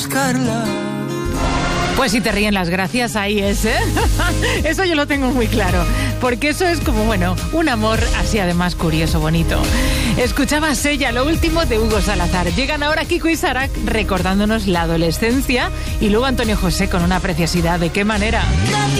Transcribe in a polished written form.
Pues si te ríen las gracias, ahí es, ¿eh? Eso yo lo tengo muy claro, porque eso es como, bueno, un amor así además curioso, bonito. Escuchabas Ella, lo último de Hugo Salazar. Llegan ahora Kiko y Sara recordándonos la adolescencia y luego Antonio José con una preciosidad. ¿De qué manera?